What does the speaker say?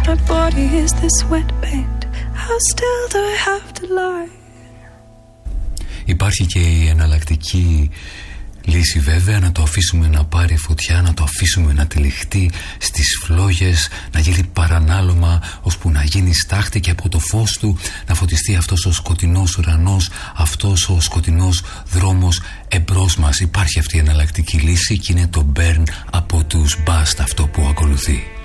My body is this wet paint. How still do I have to lie? Υπάρχει και η εναλλακτική λύση βέβαια, να το αφήσουμε να πάρει φωτιά, να το αφήσουμε να τυλιχτεί στις φλόγες, να γίνει παρανάλωμα ώσπου να γίνει στάχτη και από το φως του να φωτιστεί αυτός ο σκοτεινός ουρανός, αυτός ο σκοτεινός δρόμος εμπρός μας. Υπάρχει αυτή η εναλλακτική λύση και είναι το Burn από τους Bast αυτό που ακολουθεί.